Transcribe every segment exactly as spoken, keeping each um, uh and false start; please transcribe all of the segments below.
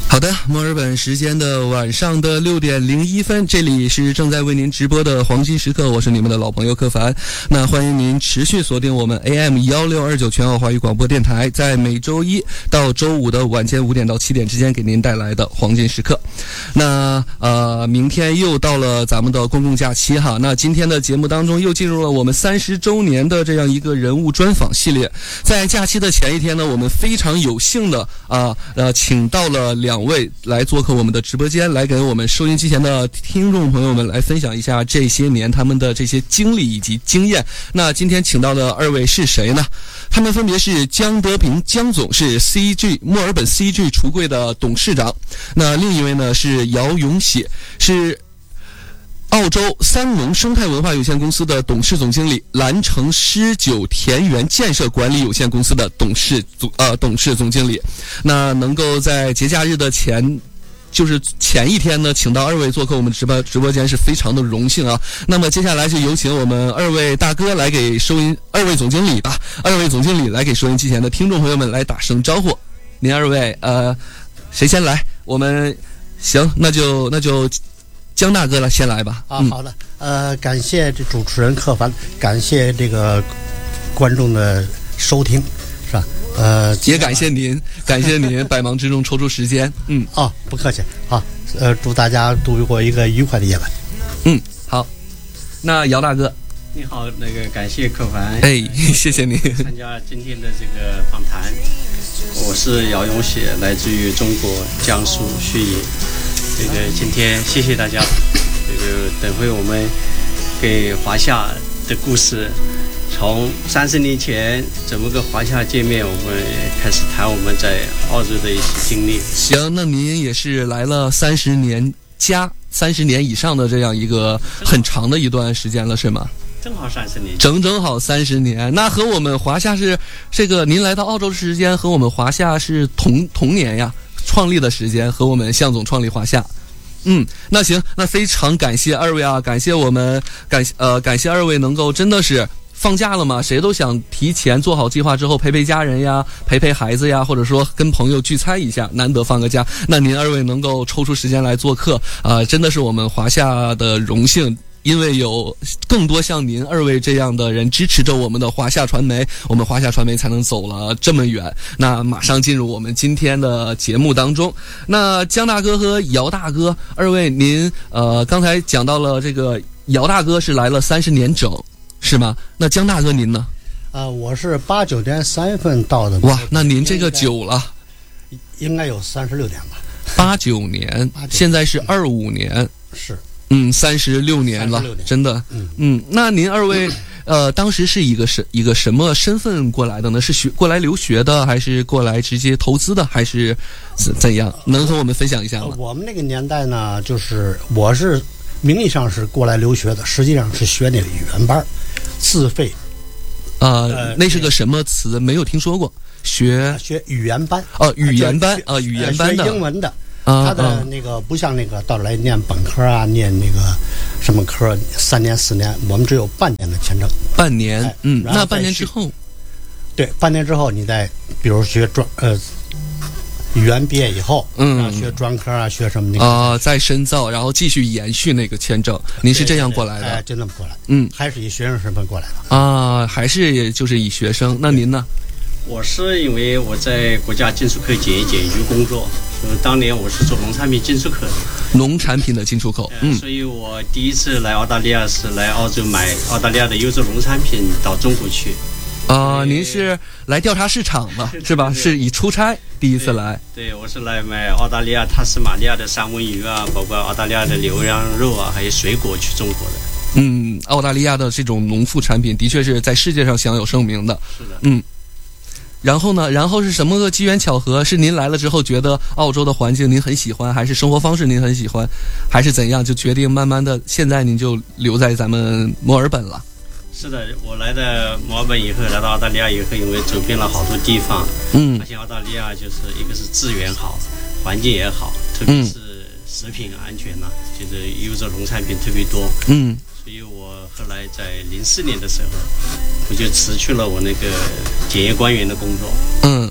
好的，墨尔本时间的晚上的六点零一分，这里是正在为您直播的黄金时刻，我是你们的老朋友柯凡。那欢迎您持续锁定我们 A M 一六二九全澳华语广播电台，在每周一到周五的晚间五点到七点之间给您带来的黄金时刻。那呃，明天又到了咱们的公共假期哈，那今天的节目当中又进入了我们三十周年的这样一个人物专访系列。在假期的前一天呢，我们非常有幸的啊呃请到了两位来做客我们的直播间，来给我们收音机前的听众朋友们来分享一下这些年他们的这些经历以及经验。那今天请到的二位是谁呢？他们分别是江德平江总，是 C G 墨尔本 C G 橱柜的董事长。那另一位呢是姚永写，是澳洲三龙生态文化有限公司的董事总经理，蓝城诗酒田园建设管理有限公司的董事总呃董事总经理。那能够在节假日的前就是前一天呢，请到二位做客我们直播直播间是非常的荣幸啊。那么接下来就有请我们二位大哥来给收音二位总经理吧，二位总经理来给收音机前的听众朋友们来打声招呼。您二位呃谁先来？我们行，那就那就。江大哥了，先来吧。 啊，好的，呃，感谢这主持人柯凡，感谢这个观众的收听，是吧？呃， 也感谢您，感谢您百忙之中抽出时间。嗯， 哦，不客气。好，呃，祝大家度过一个愉快的夜晚。 嗯，好。那姚大哥， 你好，那个感谢柯凡， 哎，谢谢您参加今天的这个访谈。我是姚永写，来自于中国江苏盱眙。这个今天谢谢大家，这个等会我们给华夏的故事，从三十年前怎么个华夏见面，我们开始谈我们在澳洲的一些经历。 行，那您也是来了三十年加三十年以上的这样一个很长的一段时间了，是吗？ 正好三十年， 整整好三十年。那和我们华夏是这个，您来到澳洲的时间和我们华夏是同同年呀。创立的时间和我们向总创立华夏。嗯，那行，那非常感谢二位啊，感谢我们感呃感谢二位能够真的是放假了嘛，谁都想提前做好计划之后陪陪家人呀，陪陪孩子呀，或者说跟朋友聚餐一下，难得放个假。那您二位能够抽出时间来做客啊、呃，真的是我们华夏的荣幸。因为有更多像您二位这样的人支持着我们的华夏传媒，我们华夏传媒才能走了这么远。那马上进入我们今天的节目当中。那江大哥和姚大哥，二位您呃刚才讲到了这个姚大哥是来了三十年整，是吗？那江大哥您呢？ 啊、呃，我是八九年三月份到的。 哇，那您这个久了， 应该有三十六年吧？ 八九年，现在是二五年， 是。 嗯，三十六年了，真的。嗯嗯，那您二位，呃，当时是一个什一个什么身份过来的呢？是学过来留学的，还是过来直接投资的，还是怎怎样？能和我们分享一下吗？ 我们那个年代呢，就是我是名义上是过来留学的，实际上是学那个语言班，自费。 呃，呃那是个什么词？没有听说过。学学语言班。 哦、呃，语言班啊、呃，语言班的。 学英文的。他的那个不像那个到来念本科啊，念那个什么科，三年四年，我们只有半年的签证。 半年， 哎、 嗯，那半年之后， 对，半年之后你再比如学专呃语言毕业以后，嗯，学专科啊，学什么那个啊、呃，再深造，然后继续延续那个签证。您是这样过来的？ 哎，就那么过来。 嗯， 还是以学生身份过来的啊，还是也就是以学生。那您呢？ 我是因为我在国家进出口检疫检疫局工作，呃，当年我是做农产品进出口的， 农产品的进出口， 嗯，所以我第一次来澳大利亚是来澳洲买澳大利亚的优质农产品到中国去。 啊、呃，您是来调查市场的，是吧？是以出差第一次来。 对，对我是来买澳大利亚塔斯马尼亚的三文鱼啊，包括澳大利亚的牛羊肉啊，还有水果去中国的。 嗯，澳大利亚的这种农副产品的确是在世界上享有盛名的。 是的， 嗯。然后呢？然后是什么个机缘巧合？是您来了之后觉得澳洲的环境您很喜欢，还是生活方式您很喜欢，还是怎样？就决定慢慢的，现在您就留在咱们墨尔本了。 是的，我来到墨尔本以后，来到澳大利亚以后，因为走遍了好多地方， 嗯， 发现澳大利亚就是一个是资源好，环境也好，特别是食品安全呐、啊，就是优质农产品特别多， 嗯。 所以我后来在零四年的时候，我就辞去了我那个检验官员的工作， 嗯， 就来到了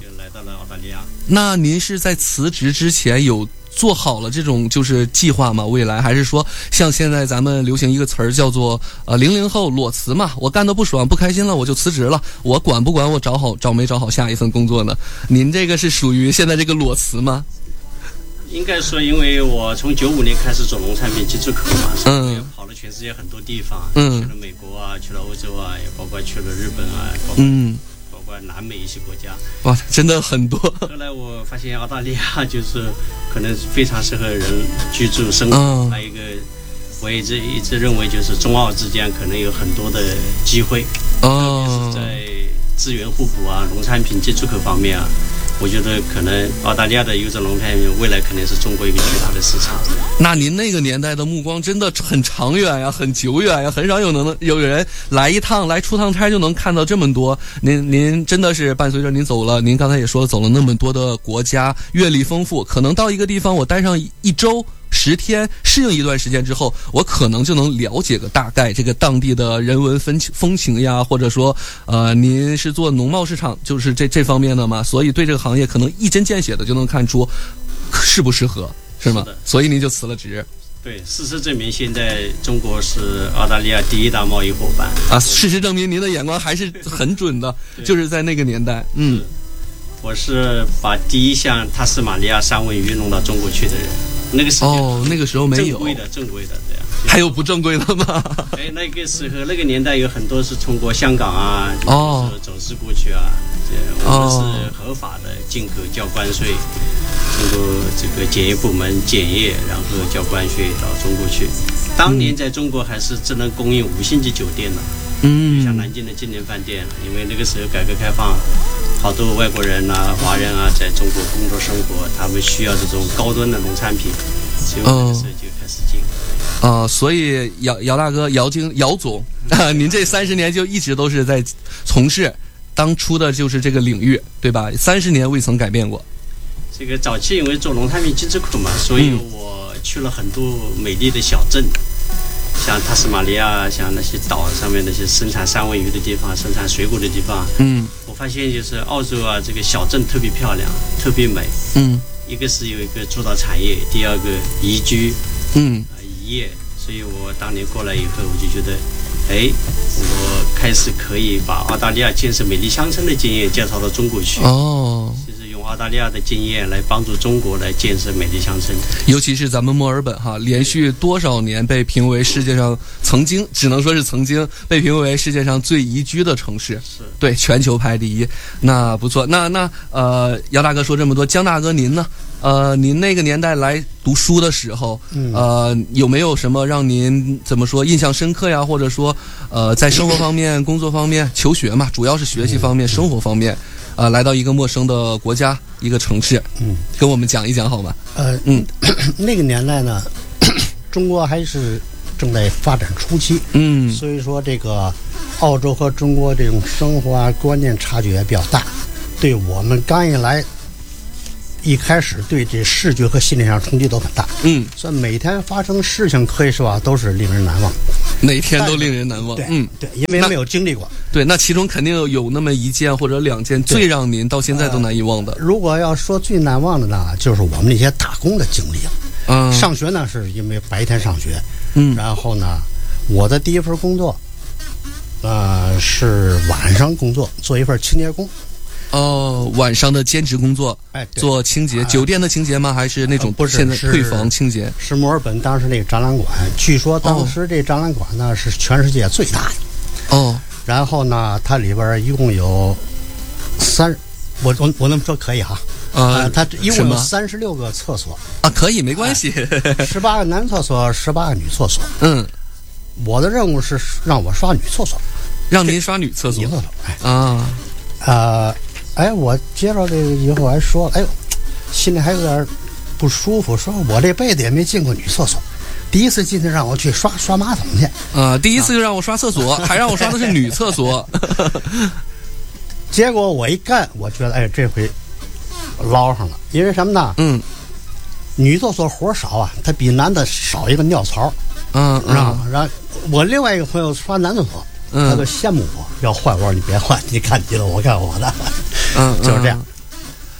了澳大利亚。 那您是在辞职之前有做好了这种就是计划吗？未来还是说像现在咱们流行一个词儿叫做呃零零后裸辞嘛？我干得不爽不开心了我就辞职了，我管不管我找好找没找好下一份工作呢？您这个是属于现在这个裸辞吗？ 应该说，因为我从九五年开始做农产品进出口嘛，所以也跑了全世界很多地方，嗯，去了美国啊，去了欧洲啊，也包括去了日本啊，包括嗯。包括南美一些国家， 哇，真的很多。 后来我发现澳大利亚就是可能非常适合人居住生活。嗯、还有一个，我一直一直认为就是中澳之间可能有很多的机会，哦、特别是在资源互补啊、农产品进出口方面啊。我觉得可能澳大利亚的优质农产品未来肯定是中国一个巨大的市场。 那您那个年代的目光真的很长远呀，很久远呀，很少有能有人来一趟来出趟差就能看到这么多。您您真的是伴随着您走了，您刚才也说走了那么多的国家，阅历丰富，可能到一个地方我待上一周。十天适应一段时间之后，我可能就能了解个大概这个当地的人文风情风情呀，或者说，呃，您是做农贸市场，就是这这方面的嘛，所以对这个行业可能一针见血的就能看出适不适合，是吗？是所以您就辞了职。 对，事实证明，现在中国是澳大利亚第一大贸易伙伴啊。事实证明，您的眼光还是很准的，就是在那个年代，嗯， 我是把第一项塔斯马尼亚三文鱼弄到中国去的人。那个时候哦，那个时候没有正规的，正规的这样。 还有不正规的吗？ 哎，那个时候那个年代有很多是通过香港啊，哦，走私过去啊，这我们是合法的进口，交关税，经过这个检验部门检验，然后交关税到中国去。当年在中国还是只能供应五星级酒店的，嗯，像南京的金莲饭店，因为那个时候改革开放。好多外国人啊、华人啊，在中国工作生活，他们需要这种高端的农产品，所以我那个时候就开始进。 啊、呃，所以姚姚大哥、姚经、姚总啊，您这三十年就一直都是在从事当初的就是这个领域，对吧？三十年未曾改变过。 这个早期因为做农产品进出口嘛，所以我去了很多美丽的小镇。像塔斯马尼亚，像那些岛上面那些生产三文鱼的地方，生产水果的地方，嗯，我发现就是澳洲啊，这个小镇特别漂亮，特别美，嗯，一个是有一个主导产业，第二个宜居，嗯，啊、宜业，所以我当年过来以后，我就觉得，哎，我开始可以把澳大利亚建设美丽乡村的经验介绍到中国去，哦。澳大利亚的经验来帮助中国来建设美丽乡村， 尤其是咱们墨尔本哈，连续多少年被评为世界上曾经只能说是曾经被评为世界上最宜居的城市，是对全球排第一。那不错，那那呃，姚大哥说这么多，江大哥您呢？呃，您那个年代来读书的时候，呃，有没有什么让您怎么说印象深刻呀？或者说，呃，在生活方面、工作方面、求学嘛，主要是学习方面、生活方面。呃，来到一个陌生的国家，一个城市，嗯，跟我们讲一讲好吗？ 呃，嗯，那个年代呢，中国还是正在发展初期，嗯，所以说这个澳洲和中国这种生活啊观念差距也比较大，对我们刚一来，一开始对这视觉和心理上冲击都很大，嗯，所以每天发生事情可以说啊都是令人难忘。 哪天都令人难忘， 嗯，对，因为没有经历过。 对，那其中肯定有那么一件或者两件最让您到现在都难以忘的。 呃、如果要说最难忘的呢，就是我们那些打工的经历了。嗯，上学呢是因为白天上学，嗯，然后呢，我的第一份工作，呃，是晚上工作，做一份清洁工。 哦，晚上的兼职工作，哎，做清洁，酒店的清洁吗？还是那种不是现在退房清洁？ 是墨尔本当时那个展览馆，据说当时这展览馆呢、哦、是全世界最大的。哦，然后呢，它里边一共有三，我我我那么说可以哈？呃，它一共有三十六个厕所啊，可以没关系， 十八个男厕所，十八个女厕所。嗯，我的任务是让我刷女厕所， 让您刷女厕所。女厕所， 哎啊，呃。哎，我接着这个以后还说，哎呦，心里还有点不舒服，说我这辈子也没进过女厕所，第一次进去让我去刷刷马桶去，啊、 呃，第一次就让我刷厕所，啊、还让我刷的是女厕所， 结果我一干，我觉得哎，这回捞上了，因为什么呢？嗯，女厕所活少啊，它比男的少一个尿槽，嗯，然后然后我另外一个朋友刷男厕所。嗯，他就羡慕我，要换我，你别换，你看你的，我看我的，嗯，就是这样。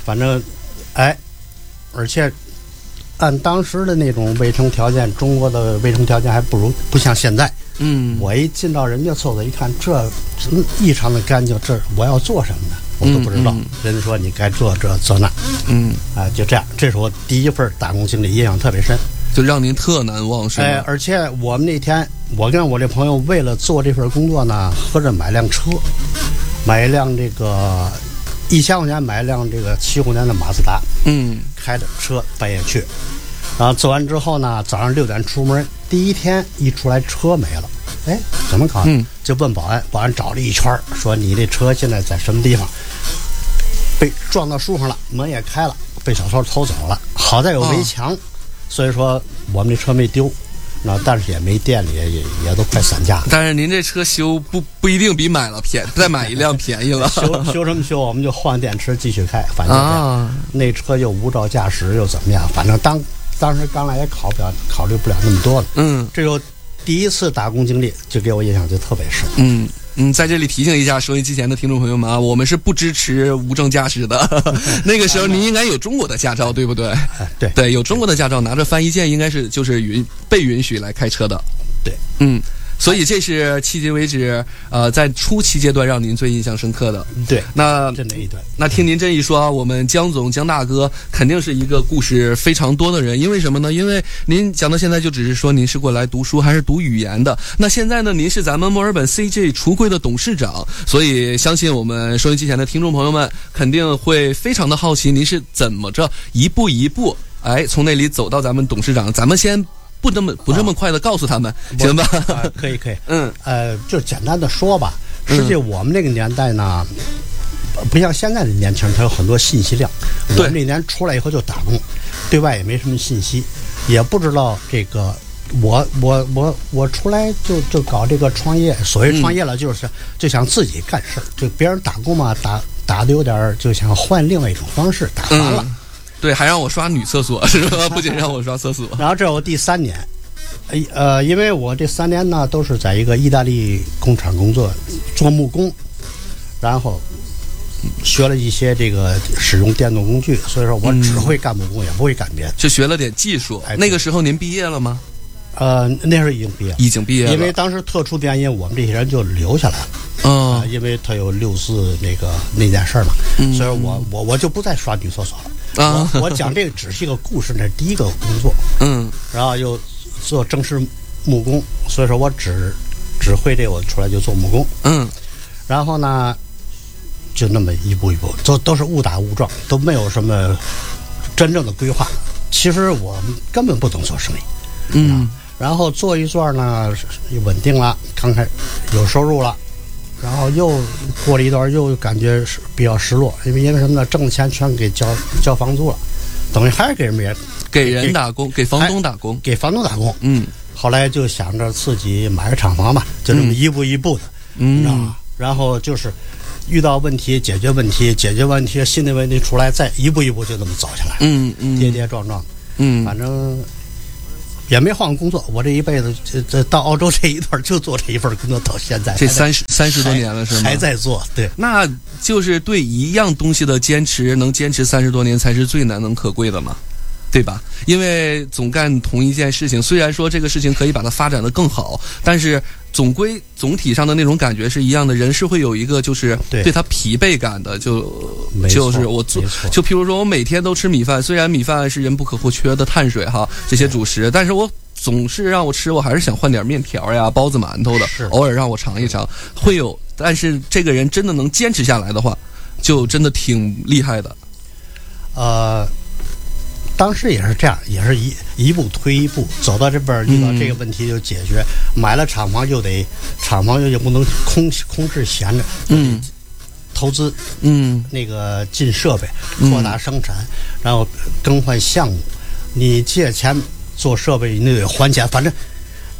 反正，哎，而且按当时的那种卫生条件，中国的卫生条件还不如不像现在。 嗯， 我一进到人家厕所一看，这异常的干净，这我要做什么呢？我都不知道。嗯嗯、人家说你该做这做那， 嗯啊，就这样。这是我第一份打工经历，印象特别深， 就让您特难忘，是吗？ 哎，而且我们那天，我跟我这朋友为了做这份工作呢，合着买辆车，买一辆这个一千块钱买一辆这个七五年的马自达， 嗯， 开着车半夜去，然后做完之后呢，早上六点出门，第一天一出来车没了。哎，怎么搞？ 嗯， 就问保安，保安找了一圈，说你这车现在在什么地方？被撞到树上了，门也开了，被小偷偷走了。好在有围墙，哦、所以说我们这车没丢。那但是也没电了，也也也都快散架了。 但是您这车修不不一定比买了便再买一辆便宜了。 修修什么修？我们就换电池继续开，反正、啊、那车又无照驾驶又怎么样？反正当当时刚来也考不了，考虑不了那么多了。 嗯， 这就。第一次打工经历就给我印象就特别深。 嗯嗯，在这里提醒一下收音机前的听众朋友们啊，我们是不支持无证驾驶的。那个时候您应该有中国的驾照，对不对？ 对对，有中国的驾照，拿着翻译件应该是就是允被允许来开车的。 对， 嗯。所以这是迄今为止，呃，在初期阶段让您最印象深刻的。 对， 那这哪一段？ 那听您这一说，我们江总江大哥肯定是一个故事非常多的人。因为什么呢？因为您讲到现在就只是说您是过来读书还是读语言的。那现在呢，您是咱们墨尔本 C J 橱柜的董事长，所以相信我们收音机前的听众朋友们肯定会非常的好奇，您是怎么着一步一步哎从那里走到咱们董事长。咱们先。不这么不这么快的告诉他们，啊、行吧、 啊？可以可以， 嗯， 呃，就简单的说吧。实际我们那个年代呢，嗯、不像现在的年轻人，他有很多信息量。我们那年出来以后就打工，对外也没什么信息，也不知道这个。我我我我出来就就搞这个创业，所谓创业了，就是、嗯、就想自己干事儿，就别人打工嘛，打打的有点就想换另外一种方式，打烦了。 嗯对，还让我刷女厕所是吧？不仅让我刷厕所。 然后这是我第三年，呃，因为我这三年呢都是在一个意大利工厂工作，做木工，然后学了一些这个使用电动工具，所以说我只会干木工，嗯、也不会干别的， 就学了点技术。哎、那个时候您毕业了吗？ 呃，那时候已经毕业了， 已经毕业了。 因为当时特殊原因，我们这些人就留下来了。 哦、 呃，因为他有六四那个那件事嘛，嗯、所以我我我就不再刷女厕所了。啊，我我讲这个只是一个故事，那是第一个工作。 嗯， 然后又做正式木工，所以说我只只会这个，我出来就做木工。 嗯， 然后呢，就那么一步一步，都都是误打误撞，都没有什么真正的规划。其实我们根本不懂做生意。 嗯， 然后做一做呢，稳定了，刚开始有收入了。然后又过了一段，又感觉是比较失落，因为因为什么呢？挣的钱全给交交房租了，等于还是给人别给人打工，给房东打工， 给房东打工。 嗯， 后来就想着自己买个厂房嘛，就这么一步一步的， 嗯， 知道吗？然后就是遇到问题解决问题，解决问题新的问题出来，再一步一步就这么走下来， 嗯嗯， 跌跌撞撞， 嗯， 反正。也没换过工作，我这一辈子这这到澳洲这一段就做这一份工作到现在， 这三十三十多年了是吗？ 还在做，对， 那就是对一样东西的坚持，能坚持三十多年才是最难能可贵的嘛，对吧？因为总干同一件事情，虽然说这个事情可以把它发展得更好，但是总归总体上的那种感觉是一样的，人是会有一个就是对他疲惫感的，就就是我做，就譬如说我每天都吃米饭，虽然米饭是人不可或缺的碳水哈，这些主食，但是我总是让我吃，我还是想换点面条呀、包子、馒头的，偶尔让我尝一尝，会有。但是这个人真的能坚持下来的话，就真的挺厉害的。 呃。当时也是这样，也是一一步推一步，走到这边遇到这个问题就解决。嗯、买了厂房就得厂房又不能空空置闲着， 嗯， 投资， 嗯， 那个进设备，扩大生产，嗯、然后更换项目。你借钱做设备，你得还钱，反正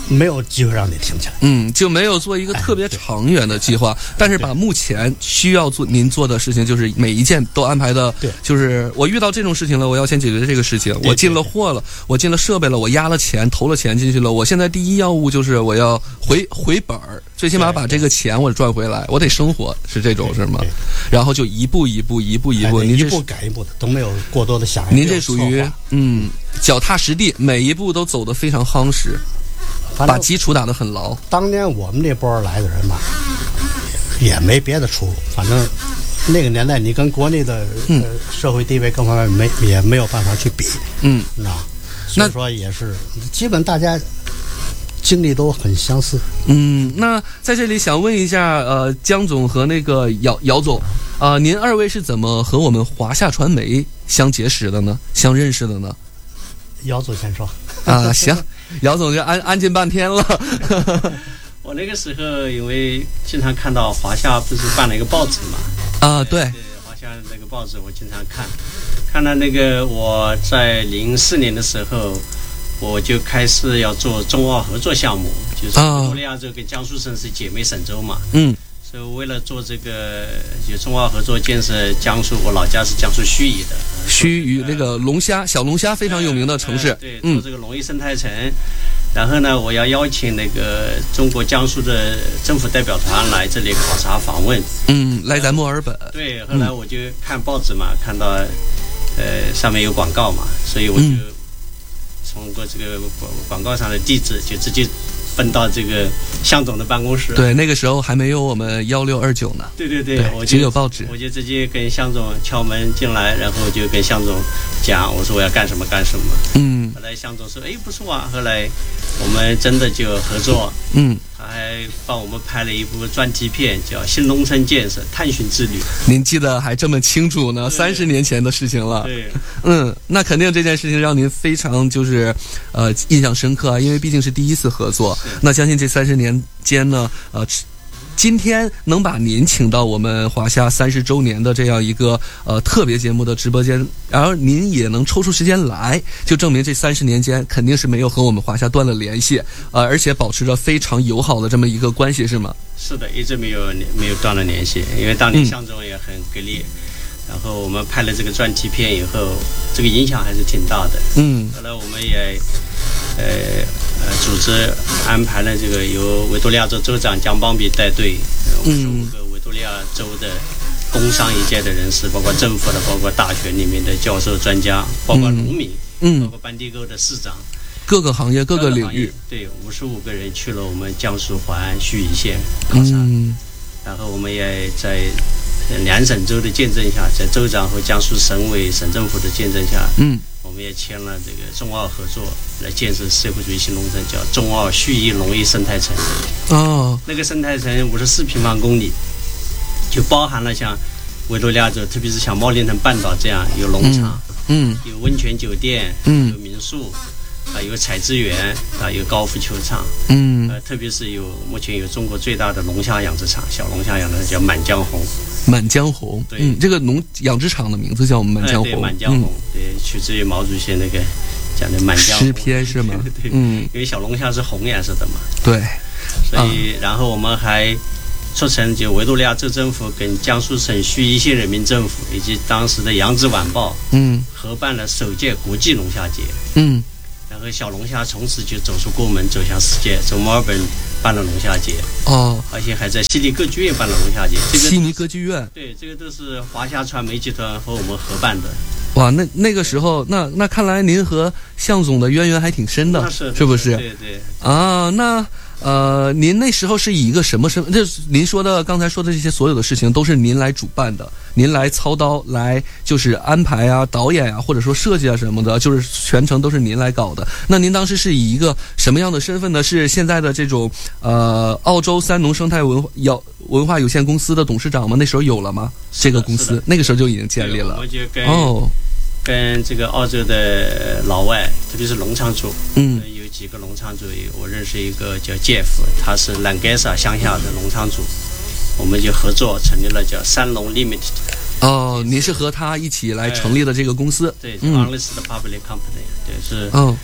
没有机会让你停下来， 嗯，就没有做一个特别长远的计划，哎、但是把目前需要做您做的事情，就是每一件都安排的， 对， 就是我遇到这种事情了，我要先解决这个事情，我进了货了，我进了设备了，我压了钱，投了钱进去了，我现在第一要务就是我要回回本儿，最起码把这个钱我赚回来，我得生活，是这种是吗？然后就一步一步一步一步， 哎、 您一步改一步的，都没有过多的想象， 您这属于嗯脚踏实地，每一步都走得非常夯实。把基础打得很牢。 当年我们这波来的人吧，也没别的出路，反正那个年代你跟国内的、嗯、呃社会地位各方面没也没有办法去比， 嗯， 那所以说也是基本大家经历都很相似。 嗯，那在这里想问一下，呃，江总和那个姚姚总，啊、呃，您二位是怎么和我们华夏传媒相结识的呢？相认识的呢？ 姚总先说。 啊，行。姚总就安安静半天了。 我那个时候因为经常看到华夏不是办了一个报纸嘛， 啊对， 对华夏那个报纸我经常看，看到那个我在零四年的时候，我就开始要做中澳合作项目，就是维多利亚州跟江苏省是姐妹省州嘛， 嗯。 所以为了做这个就中澳合作建设，江苏我老家是江苏盱眙的， 盱眙那个龙虾小龙虾非常有名的城市， 呃呃、对，做这个农业生态城、嗯。然后呢，我要邀请那个中国江苏的政府代表团来这里考察访问， 嗯，来咱墨尔本。 呃、对，后来我就看报纸嘛，看到呃上面有广告嘛，所以我就通过这个广告上的地址就直接奔到这个向总的办公室。 对，那个时候还没有我们幺六二九呢。 对对对， 对我就只有报纸。 我就直接跟向总敲门进来，然后就跟向总讲，我说我要干什么干什么。 嗯。 后来向总说，哎，不错啊。后来我们真的就合作。 嗯。 他还帮我们拍了一部专题片，叫《新农村建设探寻之旅》。 您记得还这么清楚呢，三十年前的事情了。 对。 嗯，那肯定这件事情让您非常就是呃印象深刻啊，因为毕竟是第一次合作。那相信这三十年间呢，呃，今天能把您请到我们华夏三十周年的这样一个呃特别节目的直播间，然后您也能抽出时间来，就证明这三十年间肯定是没有和我们华夏断了联系，呃，而且保持着非常友好的这么一个关系，是吗？ 是的，一直没有没有断了联系，因为当年向总也很给力。嗯，然后我们拍了这个专题片以后，这个影响还是挺大的。 嗯， 后来我们也呃呃组织安排了这个由维多利亚州州长江邦比带队，五十五个维多利亚州的工商一界的人士，包括政府的，包括大学里面的教授专家，包括农民， 嗯， 包括班地沟的市长， 各个行业各个领域， 对，五十五个人去了我们江苏淮安盱眙县考察， 嗯， 然后我们也在两省州的见证下，在州长和江苏省委省政府的见证下， 嗯， 我们也签了这个中澳合作，来建设社会主义新农村，叫中澳盱眙农业生态城。 哦， 那个生态城五十四平方公里，就包含了像维多利亚州，特别是像茂林腾半岛这样有农场， 嗯， 有温泉酒店， 嗯， 有民宿，啊，有采资园，啊，有高尔夫球场， 嗯， 呃，特别是有目前有中国最大的龙虾养殖场，小龙虾养殖叫满江红。 满江红， 对， 嗯，这个农养殖场的名字叫满江红， 哎、对，满江红，嗯、对，取自于毛主席那个讲的满江诗篇是吗？ 对， 嗯， 因为小龙虾是红颜色的嘛， 对， 所以、啊、然后我们还促成就维多利亚州政府跟江苏省盱眙县人民政府以及当时的《扬子晚报》 嗯合办了首届国际龙虾节， 嗯。 然后小龙虾从此就走出国门，走向世界，走墨尔本办了龙虾节， 哦， 而且还在悉尼歌剧院办了龙虾节。这个悉尼歌剧院， 对，这个都是华夏传媒集团和我们合办的。 哇，那那个时候，那那看来您和向总的渊源还挺深的， 是是不是？ 对对。 啊，那呃，您那时候是以一个什么身份？这您说的刚才说的这些所有的事情，都是您来主办的，您来操刀，来就是安排啊、导演啊，或者说设计啊什么的，就是全程都是您来搞的。那您当时是以一个什么样的身份呢？是现在的这种呃澳洲三农生态文化有文化有限公司的董事长吗？那时候有了吗？这个公司那个时候就已经建立了。 我就跟哦。 跟这个澳洲的老外，特别是农场主， 嗯， 有几个农场主，我认识一个叫 Jeff， 他是兰盖萨乡下的农场主，我们就合作成立了叫三农 Limited。 哦，您是和他一起来成立的这个公司？ 对，是 Unlisted Public Company，对，是。 嗯，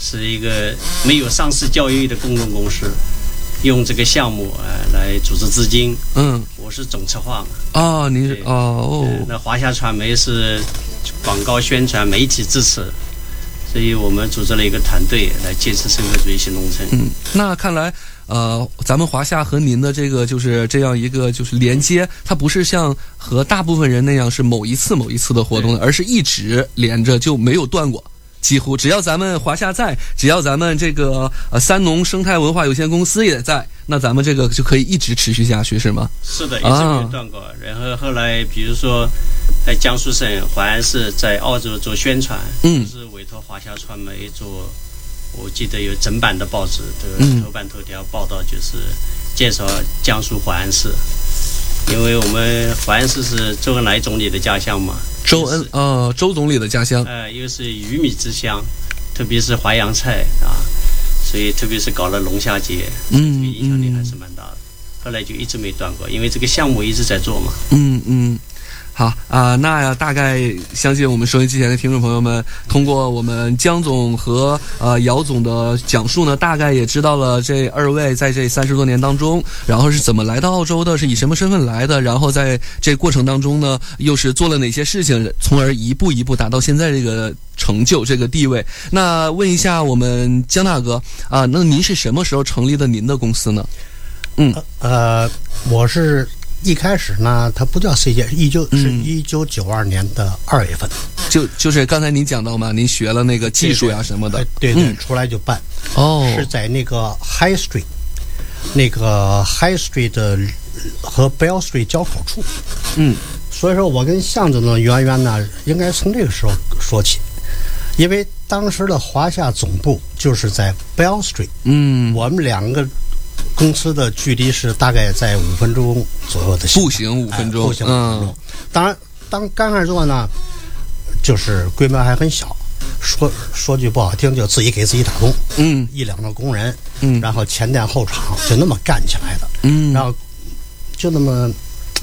是一个没有上市交易的公众公司，用这个项目呃来组织资金。嗯，我是总策划嘛。 哦，您是哦哦、 呃。那华夏传媒是广告宣传媒体支持。所以我们组织了一个团队来建设深刻主义新农村。 嗯，那看来，呃，咱们华夏和您的这个就是这样一个就是连接，它不是像和大部分人那样是某一次某一次的活动的，而是一直连着就没有断过。几乎只要咱们华夏在，只要咱们这个呃三农生态文化有限公司也在，那咱们这个就可以一直持续下去，是吗？ 是的，一直没有断过。啊、然后后来，比如说在江苏省淮安市在澳洲做宣传，嗯，就是委托华夏传媒做，我记得有整版的报纸的头版头条报道，就是介绍江苏淮安市。因为我们淮安市是周恩来总理的家乡嘛， 周恩呃周总理的家乡， 呃又是鱼米之乡，特别是淮扬菜啊，所以特别是搞了龙虾节，嗯，影响力还是蛮大的。后来就一直没断过，因为这个项目一直在做嘛。 嗯嗯。好啊、呃，那大概相信我们收音机前的听众朋友们，通过我们江总和呃姚总的讲述呢，大概也知道了这二位在这三十多年当中，然后是怎么来到澳洲的，是以什么身份来的，然后在这过程当中呢，又是做了哪些事情，从而一步一步达到现在这个成就、这个地位。那问一下我们江大哥啊、呃，那您是什么时候成立的您的公司呢？ 嗯呃，我是。一开始呢，它不叫 C 界，依旧是一九九二年的二月份， 嗯、就就是刚才您讲到嘛，您学了那个技术呀什么的， 对 对, 对、嗯，出来就办。哦，是在那个 High Street， 那个 High Street 的和 Bell Street 交口处。嗯，所以说我跟向总的渊源呢，应该从这个时候说起，因为当时的华夏总部就是在 Bell Street。嗯，我们两个。公司的距离是大概在五分钟左右的步行五分钟， 哎、步行五分钟。嗯、当然，当刚开始做呢，就是规模还很小。说说句不好听，就自己给自己打工，嗯，一两个工人，嗯，然后前店后厂就那么干起来的，嗯，然后就那么，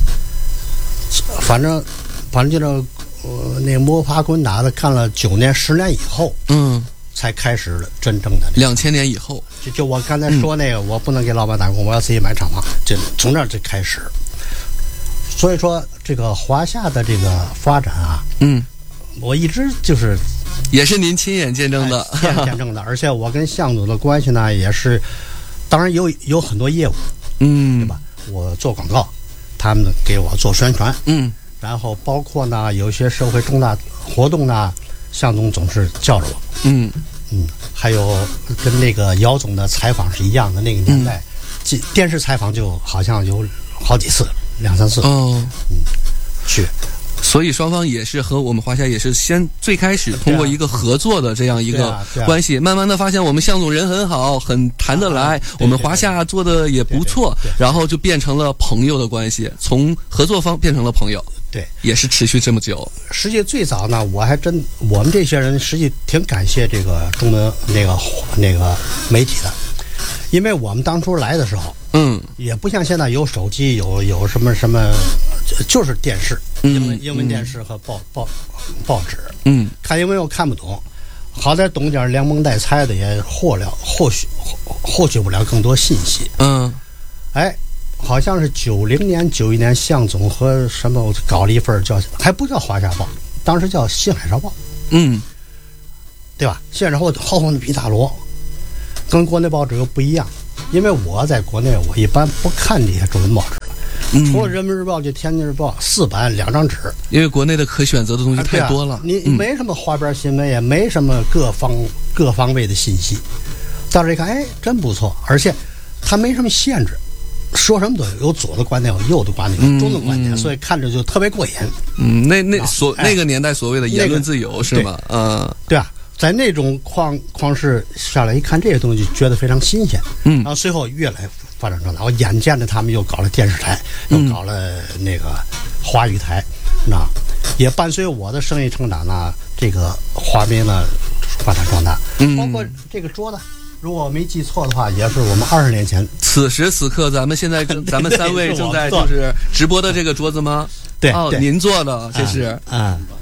反正反正就这呃那摸爬滚打的干了九年十年以后，嗯。才开始真正的两千年以后， 就就我刚才说那个，嗯、我不能给老板打工，我要自己买厂房，就从那儿就开始。所以说，这个华夏的这个发展啊，嗯，我一直就是也是您亲眼见证的， 哎、亲眼见证的。而且我跟向总的关系呢，也是，当然有有很多业务，嗯，对吧？我做广告，他们给我做宣传，嗯，然后包括呢，有些社会重大活动呢。向总总是叫着我，嗯嗯，还有跟那个姚总的采访是一样的，那个年代，嗯、电视采访就好像有好几次，两三次哦，嗯，去。 所以双方也是和我们华夏也是先最开始通过一个合作的这样一个关系，慢慢的发现我们向总人很好，很谈得来，我们华夏做的也不错，然后就变成了朋友的关系，从合作方变成了朋友。 对， 也是持续这么久。 实际最早呢，我还真我们这些人实际挺感谢这个中文那个那个媒体的，因为我们当初来的时候，嗯，也不像现在有手机，有有什么什么，就是电视，英文英文电视和报报报纸，嗯，看英文又看不懂，好歹懂点连蒙带猜的，也获了获取获取不了更多信息，嗯，哎。好像是九零年、九一年，向总和什么搞了一份叫，还不叫《华夏报》，当时叫《新海潮报》，嗯，对吧？新海潮报浩瀚的比大罗，跟国内报纸又不一样。因为我在国内，我一般不看这些中文报纸了，嗯、除了《人民日报》就《天津日报》四版两张纸。因为国内的可选择的东西太多了，啊、 你没什么花边新闻，也没什么各方各方位的信息。到这一看，哎，真不错，而且它没什么限制。说什么都有，有左的观点，有右的观点，有中的观点，嗯、所以看着就特别过瘾。 嗯，那那所、啊、那个年代所谓的言论自由、那个、是吗？嗯， 对啊，在那种框框式下来一看这些东西，就觉得非常新鲜。嗯，然后随后越来发展壮大，我眼见着他们又搞了电视台，又搞了那个华语台，那、嗯、也伴随我的生意成长呢，这个华媒呢发展壮大，嗯、包括这个桌子。如果我没记错的话，也是我们二十年前。 此时此刻，咱们现在正咱们三位正在就是直播的这个桌子吗？ 对， 哦，您做的这是啊、嗯，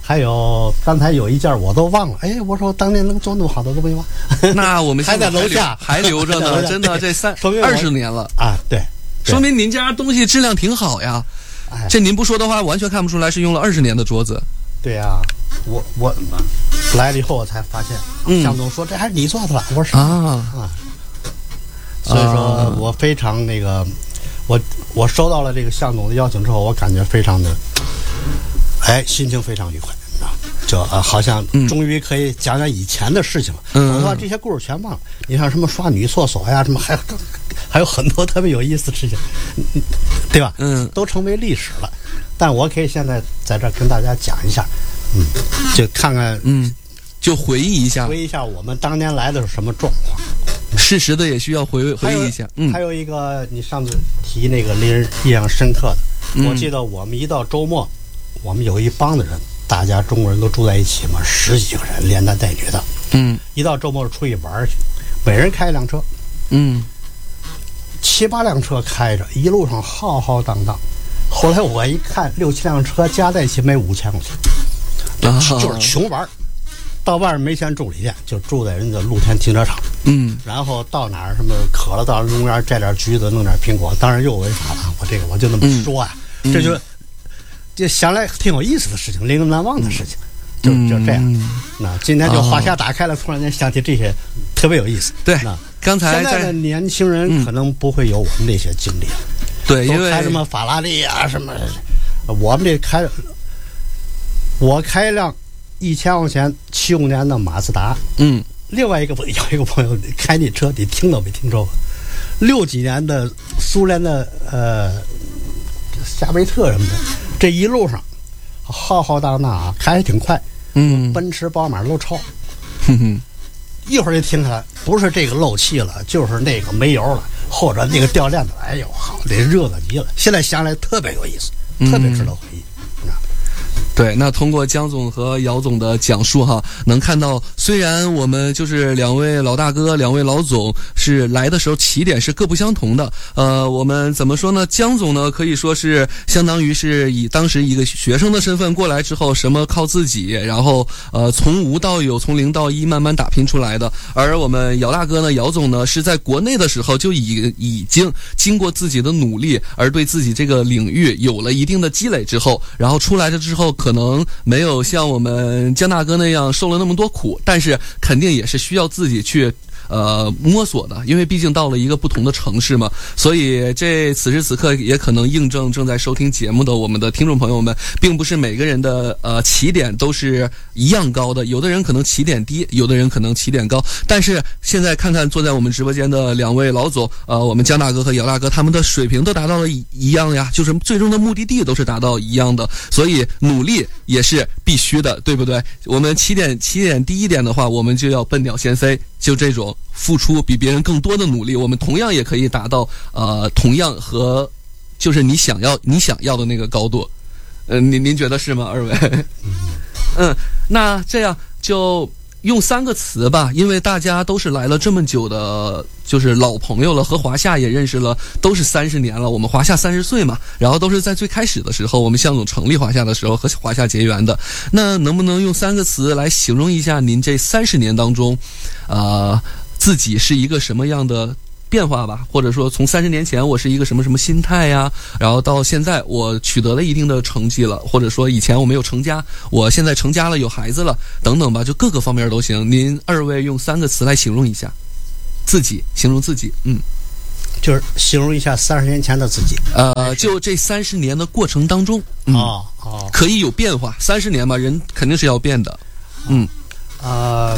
还有刚才有一件我都忘了，哎，我说当年能做那么好的都没忘。 那我们还在楼下还留着呢，真的这三二十年了啊，对， 说明您家东西质量挺好呀。哎、这您不说的话，完全看不出来是用了二十年的桌子。 对呀、啊，我我来了以后我才发现，嗯、向总说这还是你做的了，我说啊啊，所以说我非常那个，我我收到了这个向总的邀请之后，我感觉非常的，哎，心情非常愉快。就呃，好像终于可以讲讲以前的事情了。嗯，我把这些故事全忘了。你像什么刷女厕所呀，什么还有还有很多特别有意思的事情，对吧？嗯，都成为历史了。但我可以现在在这跟大家讲一下，嗯，就看看， 嗯，就回忆一下， 回忆一下我们当年来的是什么状况。 适时的也需要回回忆一下。嗯， 还有一个，你上次提那个令人印象深刻的，嗯、我记得我们一到周末，我们有一帮的人。大家中国人都住在一起嘛，十几个人，连男带女的。嗯，一到周末出去玩去，每人开一辆车。嗯，七八辆车开着，一路上浩浩荡荡。后来我一看，六七辆车加在一起没五千块钱，啊、就是穷玩。到外面没钱住旅店，就住在人家露天停车场。嗯，然后到哪儿什么渴了，到公园摘点橘子，弄点苹果。当然又违法了，我这个我就那么说啊，嗯、这就。就想来挺有意思的事情，令人难忘的事情，嗯、就就这样。嗯、那今天就话匣打开了，突然间想起这些，特别有意思。 对，那刚才现在的年轻人可能不会有我们那些经历了。 对、嗯，因为开什么法拉利啊什么，我们这开，我开一辆一千块钱七五年的马自达。嗯，另外一个有一个朋友开那车，你听都没听说过，六几年的苏联的呃夏威特什么的。这一路上浩浩荡荡啊，开还挺快，嗯，奔驰宝马都超，哼哼，一会儿就停下来，不是这个漏气了，就是那个没油了，或者那个掉链子，哎呦，好，这热闹极了。现在想来特别有意思，特别值得回忆。嗯、 对，那通过江总和姚总的讲述哈，能看到虽然我们就是两位老大哥、两位老总是来的时候起点是各不相同的，呃，我们怎么说呢？江总呢可以说是相当于是以当时一个学生的身份过来之后，什么靠自己，然后呃从无到有，从零到一慢慢打拼出来的。而我们姚大哥呢，姚总呢是在国内的时候就已已经经过自己的努力，而对自己这个领域有了一定的积累之后，然后出来了之后。可能没有像我们江大哥那样受了那么多苦，但是肯定也是需要自己去呃摸索的，因为毕竟到了一个不同的城市嘛，所以这此时此刻也可能印证正在收听节目的我们的听众朋友们，并不是每个人的呃起点都是一样高的，有的人可能起点低，有的人可能起点高，但是现在看看坐在我们直播间的两位老总，呃，我们江大哥和姚大哥，他们的水平都达到了一样呀，就是最终的目的地都是达到一样的，所以努力也是必须的，对不对？我们起点起点低一点的话，我们就要笨鸟先飞，就这种付出比别人更多的努力，我们同样也可以达到呃同样和就是你想要你想要的那个高度。呃，您您觉得是吗，二位？嗯，那这样就用三个词吧，因为大家都是来了这么久的，就是老朋友了，和华夏也认识了，都是三十年了。我们华夏三十岁嘛，然后都是在最开始的时候，我们向总成立华夏的时候和华夏结缘的。那能不能用三个词来形容一下您这三十年当中，呃，自己是一个什么样的变化吧？或者说从三十年前我是一个什么什么心态呀，然后到现在我取得了一定的成绩了，或者说以前我没有成家，我现在成家了，有孩子了，等等吧，就各个方面都行。您二位用三个词来形容一下自己，形容自己，嗯， 就是形容一下三十年前的自己。 呃，就这三十年的过程当中，嗯、哦哦，可以有变化。三十年嘛，人肯定是要变的，嗯， 呃，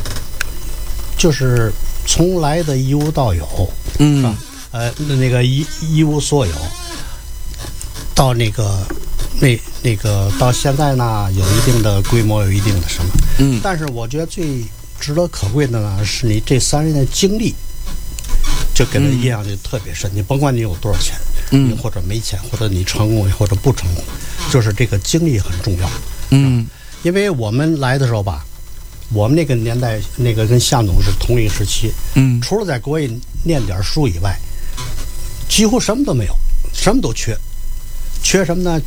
就是从来的一无到有，嗯，啊、呃，那个一一无所有，到那个那那个到现在呢，有一定的规模，有一定的什么，嗯，但是我觉得最值得可贵的呢，是你这三十年的经历，就给人印象就特别深。嗯、你甭管你有多少钱，嗯，或者没钱，或者你成功或者不成功，就是这个经历很重要，嗯，因为我们来的时候吧。我们那个年代，那个跟向总是同一时期，嗯，除了在国外念点书以外，几乎什么都没有，什么都缺，缺什么呢？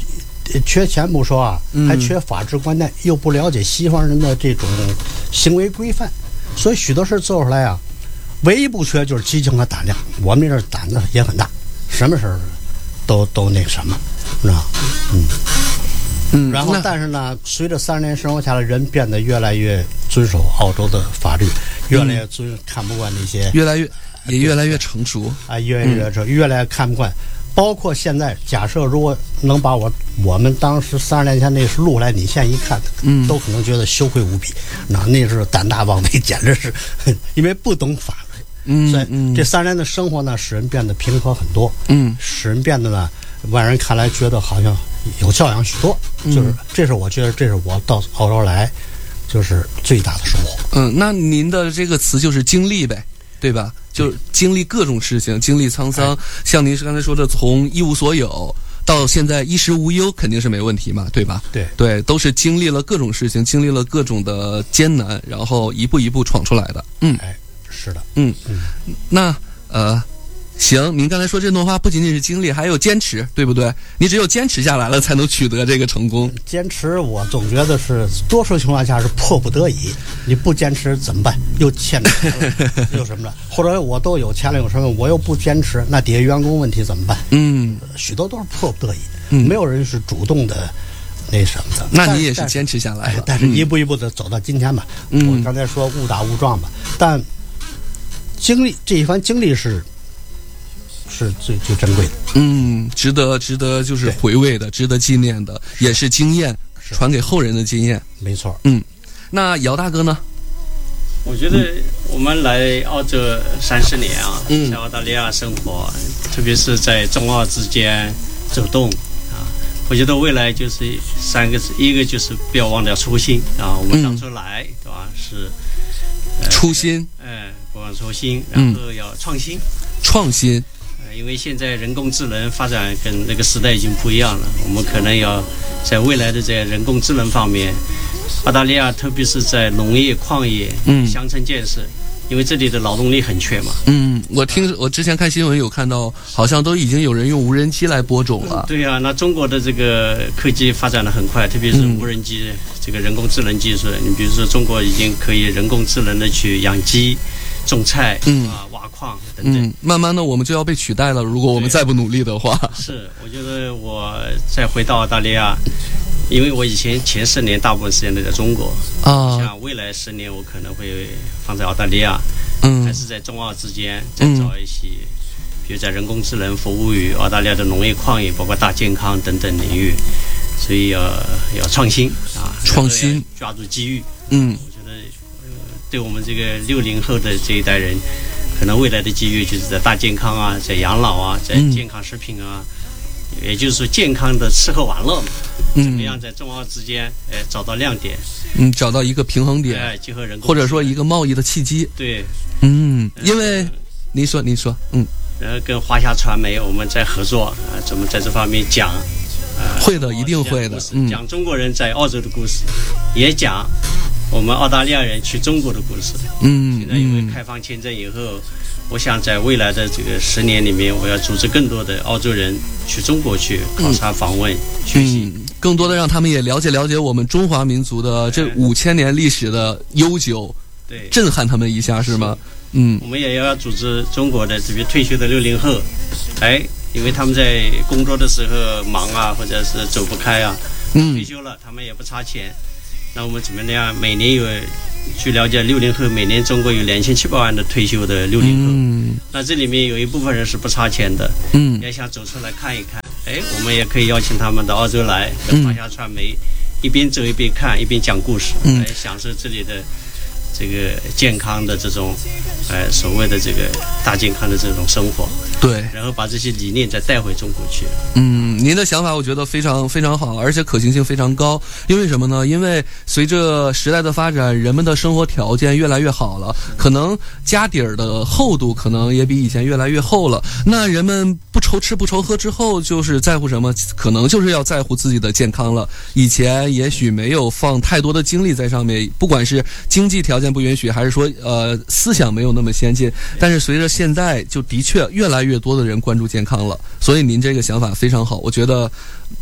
缺钱不说啊，还缺法治观念，又不了解西方人的这种行为规范，所以许多事做出来啊，唯一不缺就是激情和胆量。我们这胆子也很大，什么事儿都都那什么，知道吗？嗯嗯。然后，但是呢，随着三十年生活下来，人变得越来越遵守澳洲的法律，越来越遵看不惯那些， 越来越也越来越成熟啊，越来越成，越来越看不惯。包括现在，假设如果能把我我们当时三十年前那是录来，你现在一看，嗯，都可能觉得羞愧无比。那那是胆大妄为，简直是，因为不懂法律。嗯，所以这三十年的生活呢，使人变得平和很多。嗯，使人变得呢，外人看来觉得好像有教养许多。就是，这是我觉得，这是我到澳洲来，就是最大的收获。 嗯，那您的这个词就是经历呗。对吧？就是经历各种事情，经历沧桑，像您是刚才说的，从一无所有到现在衣食无忧，肯定是没问题嘛，对吧？ 对对，都是经历了各种事情，经历了各种的艰难，然后一步一步闯出来的。嗯， 哎，是的， 嗯嗯，那呃。行，您刚才说这段话不仅仅是经历，还有坚持，对不对？你只有坚持下来了，才能取得这个成功。 坚持，我总觉得是多数情况下是迫不得已。你不坚持怎么办？又欠钱了，又什么了？或者我都有钱了，有什么？我又不坚持，那底下员工问题怎么办？嗯，许多都是迫不得已，嗯、没有人是主动的那什么的。 那你也是坚持下来了， 但是一步一步的走到今天吧。嗯、我刚才说误打误撞吧，但经历这一番经历是。是最最珍贵的， 嗯，值得值得就是回味的，值得纪念的，也是经验，传给后人的经验， 没错。 嗯，那姚大哥呢？ 我觉得我们来澳洲三十年啊，嗯、在澳大利亚生活，特别是在中澳之间走动啊，我觉得未来就是三个字，一个就是不要忘掉初心啊，我们当初来，对吧？是、 呃、初心， 哎，不忘初心，然后要创新，嗯、 创新。 因为现在人工智能发展跟那个时代已经不一样了，我们可能要在未来的在人工智能方面，澳大利亚特别是在农业、矿业、嗯、乡村建设，因为这里的劳动力很缺嘛。 嗯，我听我之前看新闻有看到，好像都已经有人用无人机来播种了。 对啊，那中国的这个科技发展的很快，特别是无人机、嗯、这个人工智能技术，你比如说中国已经可以人工智能的去养鸡、种菜，嗯啊。矿等等、 嗯，慢慢的我们就要被取代了。如果我们再不努力的话， 是，我觉得我再回到澳大利亚，因为我以前前十年大部分时间都在中国啊，像未来十年我可能会放在澳大利亚，嗯，还是在中澳之间再找一些，嗯、比如在人工智能服务于澳大利亚的农业、矿业，包括大健康等等领域，所以要要创新啊， 创新， 抓住机遇。嗯，我觉得，呃，对我们这个六零后的这一代人。可能未来的机遇就是在大健康啊，在养老啊，在健康食品啊，嗯、也就是说健康的吃喝玩乐嘛，嗯、怎么样在中澳之间，哎，找到亮点， 嗯，找到一个平衡点， 哎，结合人工， 或者说一个贸易的契机， 对， 嗯，因为您说您说，嗯， 然后跟华夏传媒我们在合作啊，怎么在这方面讲， 呃，会的，一定会的， 嗯，讲中国人在澳洲的故事，也讲。我们澳大利亚人去中国的故事，嗯，现在因为开放签证以后，我想在未来的这个十年里面，我要组织更多的澳洲人去中国去考察、访问、学习， 嗯，更多的让他们也了解了解我们中华民族的这五千年历史的悠久， 对， 震撼他们一下是吗？嗯， 我们也要组织中国的这边退休的六零后，哎，因为他们在工作的时候忙啊，或者是走不开啊，嗯，退休了他们也不差钱。那我们怎么样？每年有，据了解，六零后每年中国有两千七百万的退休的六零后。嗯，那这里面有一部分人是不差钱的。嗯，也想走出来看一看。哎，我们也可以邀请他们到澳洲来，跟华夏传媒一边走一边看，一边讲故事，嗯、来享受这里的这个健康的这种，呃，所谓的这个大健康的这种生活。 对， 然后把这些理念再带回中国去。 嗯，您的想法我觉得非常非常好，而且可行性非常高。因为什么呢？因为随着时代的发展，人们的生活条件越来越好了，可能家底儿的厚度可能也比以前越来越厚了。那人们不愁吃不愁喝之后，就是在乎什么？可能就是要在乎自己的健康了。以前也许没有放太多的精力在上面，不管是经济条件不允许，还是说呃思想没有那么先进。但是随着现在，就的确越来越越多的人关注健康了，所以您这个想法非常好，我觉得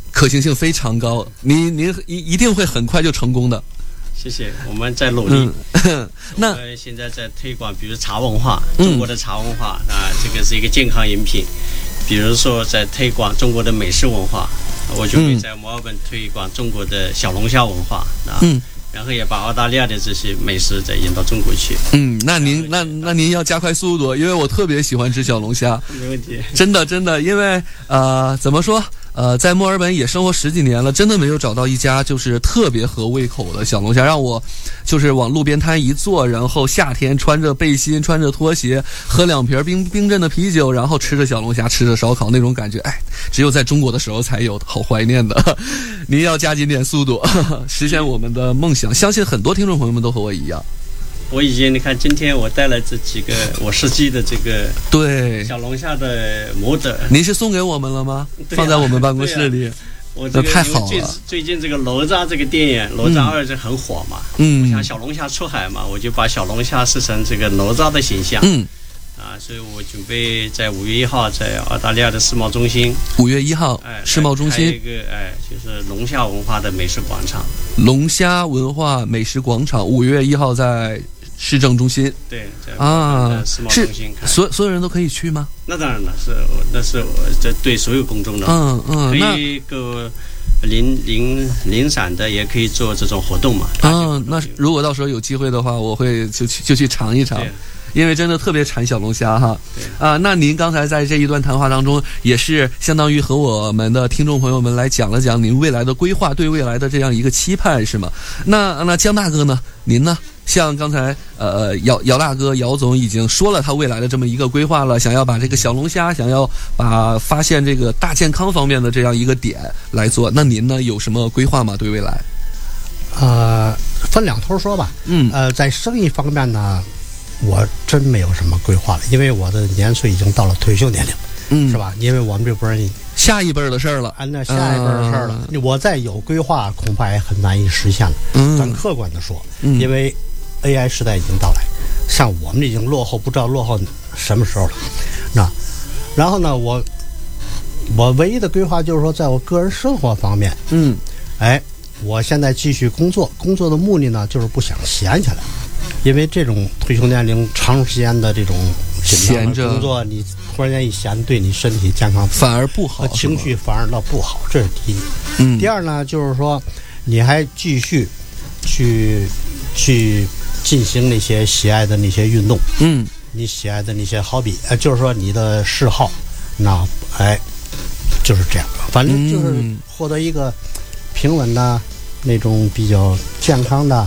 可行性非常高，您您一一定会很快就成功的。 谢谢，我们在努力。 嗯、那我们现在在推广，比如茶文化，中国的茶文化、嗯、啊，这个是一个健康饮品。比如说在推广中国的美食文化，我就会在墨尔本推广中国的小龙虾文化啊。嗯。然后也把澳大利亚的这些美食再引到中国去。 嗯，那您那那您要加快速度，因为我特别喜欢吃小龙虾。 没问题。 真的真的，因为呃，怎么说？呃，在墨尔本也生活十几年了，真的没有找到一家就是特别合胃口的小龙虾，让我就是往路边摊一坐，然后夏天穿着背心、穿着拖鞋，喝两瓶冰冰镇的啤酒，然后吃着小龙虾、吃着烧烤，那种感觉，哎，只有在中国的时候才有，好怀念的。您要加紧点速度，实现我们的梦想。相信很多听众朋友们都和我一样。 我已经，你看，今天我带来这几个我设计的这个对小龙虾的模特， 您是送给我们了吗？啊、放在我们办公室里， 啊、我这个太好了。 最近这个哪吒这个电影《哪吒二》是很火嘛，嗯，我想小龙虾出海嘛，我就把小龙虾设成这个哪吒的形象，嗯，啊，所以我准备在五月一号在澳大利亚的世贸中心， 五月一号，哎，世贸中心一个哎，就是龙虾文化的美食广场， 龙虾文化美食广场，五月一号在市政中心。 对，在啊，世贸中心看， 所所有人都可以去吗？ 那当然了，是那是我这对所有公众的， 嗯嗯， 可以个零零零散的，也可以做这种活动嘛。 嗯，那如果到时候有机会的话，我会就去就去尝一尝。因为真的特别馋小龙虾哈，啊、呃，那您刚才在这一段谈话当中，也是相当于和我们的听众朋友们来讲了讲您未来的规划，对未来的这样一个期盼，是吗？那那江大哥呢？您呢？像刚才呃姚姚大哥姚总已经说了他未来的这么一个规划了，想要把这个小龙虾，想要把发现这个大健康方面的这样一个点来做。那您呢有什么规划吗？对未来？ 呃，分两头说吧。嗯，呃，在生意方面呢，我真没有什么规划了，因为我的年岁已经到了退休年龄，嗯，是吧？因为我们这波人下一辈的事儿了， 啊，那下一辈的事儿了，啊、我再有规划，恐怕也很难以实现了。嗯，咱客观的说，嗯、因为 A I 时代已经到来，像我们已经落后，不知道落后什么时候了。那，然后呢，我我唯一的规划就是说，在我个人生活方面，嗯，哎，我现在继续工作，工作的目的呢，就是不想闲下来。因为这种退休年龄长时间的这种闲着工作，你突然间一闲，对你身体健康反而不好， 情绪反而倒不好，这是第一。嗯，第二呢，就是说你还继续去去进行那些喜爱的那些运动，嗯，你喜爱的那些好比，呃，就是说你的嗜好，那哎，就是这样，反正就是获得一个平稳的那种比较健康的。